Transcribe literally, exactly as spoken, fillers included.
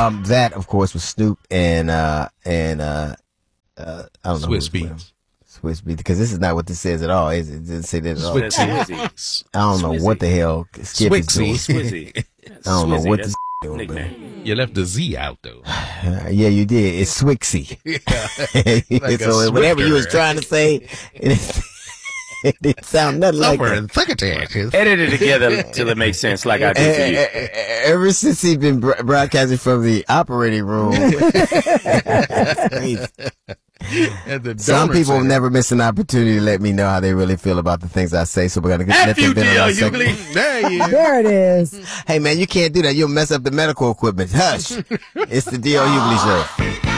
Um, that of course was Snoop and uh and uh, uh I don't know. Swiss Beats. Swiss Beats, because this is not what this says at all. Is it? It didn't say that at all. Swizzy. I don't know Swizzy. what the hell Skip is doing. Swizzy. I don't know Swizzy, what that's this doing, nickname. man. You left the Z out though. Uh, yeah, you did. It's Swixy. Like so a whatever you Swifter. was trying to say, it, it didn't sound nothing like Somewhere that. in Thuckatash. Edit it together till it makes sense, like I do for you. Ever since he's been bro- broadcasting from the operating room, crazy. At the Some donor people center. never miss an opportunity to let me know how they really feel about the things I say. So we're gonna get F let you, them vent on D L our segment. Hughley. There you There it is. Hey man, you can't do that. You'll mess up the medical equipment. Hush. It's the D L Hughley Show.